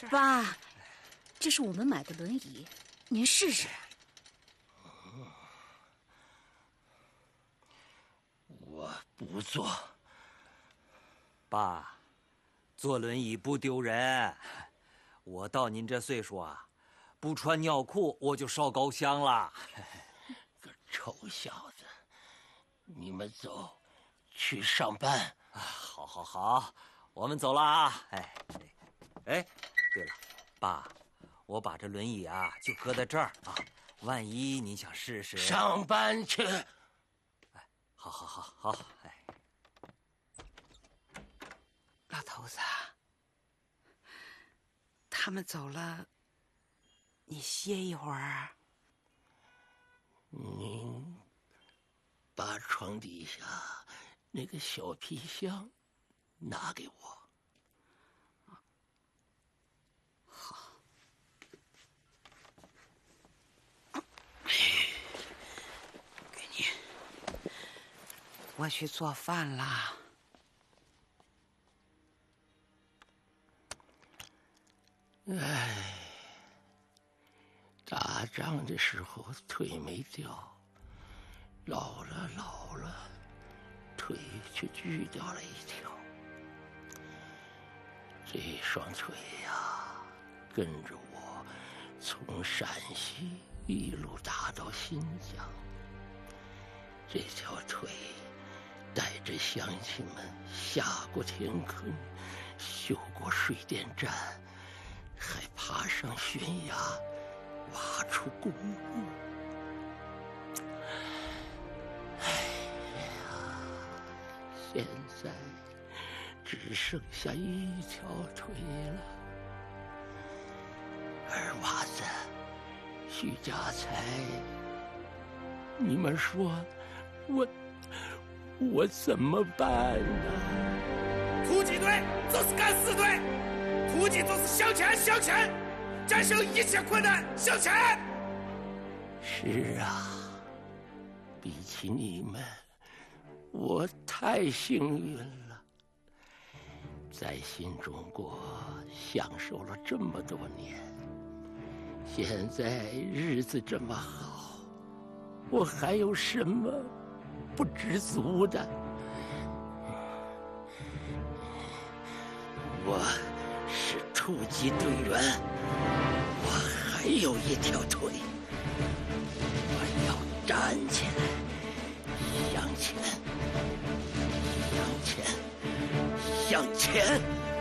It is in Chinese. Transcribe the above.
爸，这是我们买的轮椅，您试试。 我不坐。 爸，坐轮椅不丢人。我到您这岁数啊，不穿尿裤我就烧高香了。 个臭小子，你们走，去上班。 好，我们走了啊。哎，对了，爸，我把这轮椅啊就搁在这儿啊，万一您想试试。 上班去。 好， 老头子，他们走了，你歇一会儿。 您把床底下那个小皮箱拿给我。 好。给你。我去做饭啦。 打仗的时候腿没掉，老了，腿却锯掉了一条。这双腿呀，跟着我从陕西一路打到新疆。这条腿带着乡亲们下过田坑，修过水电站，还爬上悬崖，挖出公路。现在只剩下一条腿了。二娃子，徐家财，你们说我怎么办呢？ 突击队就是敢死队，突击就是向前，战胜一切困难，向前。 是啊，比起你们，我太幸运了，在新中国享受了这么多年，现在日子这么好，我还有什么不知足的？我是突击队员，我还有一条腿，我要站起来，向前，向前。